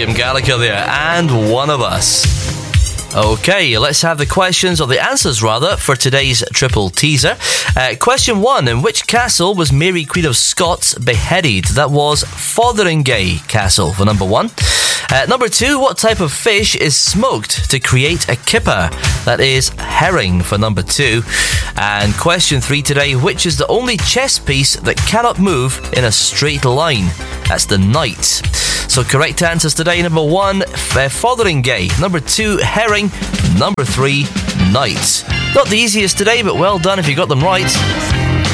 Liam Gallagher there, and One of Us. Okay, let's have the questions, or the answers rather, for today's triple teaser. Question 1. In which castle was Mary Queen of Scots beheaded? That was Fotheringay Castle for number 1. Number 2. What type of fish is smoked to create a kipper? That is herring for number 2. And question 3 today. Which is the only chess piece that cannot move in a straight line? That's the knight. So correct answers today. Number 1, Fotheringay. Number 2, herring. Number 3, knight. Not the easiest today, but well done if you got them right.